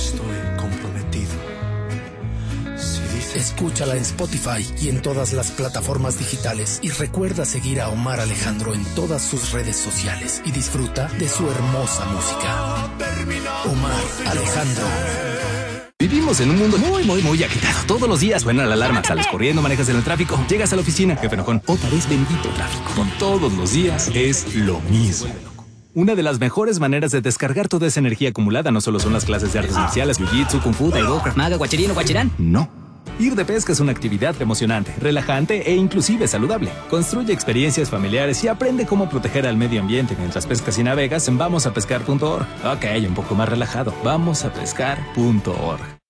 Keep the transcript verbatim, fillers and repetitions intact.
estoy comprometido. Si dices Escúchala en Spotify y en todas las plataformas digitales. Y recuerda seguir a Omar Alejandro en todas sus redes sociales y disfruta de su hermosa música. Omar Alejandro. Vivimos en un mundo muy, muy, muy agitado. Todos los días suena la alarma. Sales corriendo, manejas en el tráfico, llegas a la oficina, jefe enojón, otra vez bendito tráfico. Todos los días es lo mismo. Una de las mejores maneras de descargar toda esa energía acumulada no solo son las clases de artes marciales, jiu-jitsu, kung fu, taekwondo, krav maga, guachirino, guachirán. No. Ir de pesca es una actividad emocionante, relajante e inclusive saludable. Construye experiencias familiares y aprende cómo proteger al medio ambiente mientras pescas y navegas en vamos a pescar punto org. Ok, un poco más relajado. vamos a pescar punto org.